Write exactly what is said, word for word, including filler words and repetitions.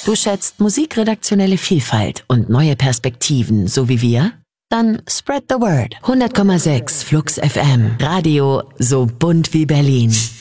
Du schätzt musikredaktionelle Vielfalt und neue Perspektiven, so wie wir? Dann spread the word. hundert Komma sechs Flux F M. Radio so bunt wie Berlin.